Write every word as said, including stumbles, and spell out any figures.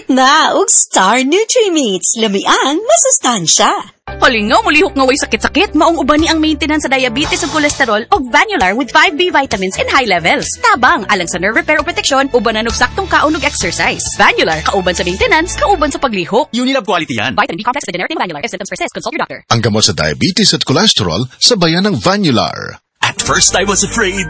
na og Star Nutri-Mates. Lamian, masustansya. Halingaw, mulihok nga way sakit-sakit. Maong uban ni ang maintenance sa diabetes ug kolesterol og Vanular with five B vitamins in high levels. Tabang, alang sa nerve repair o protection, ubanan og saktong kaon ug exercise. Vanular, kauban sa maintenance, kauban sa paglihok. Unilab quality yan. Vitamin B complex with generic Vanular. If symptoms persist, consult your doctor. Ang gamot sa diabetes at cholesterol, sabayan ng Vanular. At first I was afraid.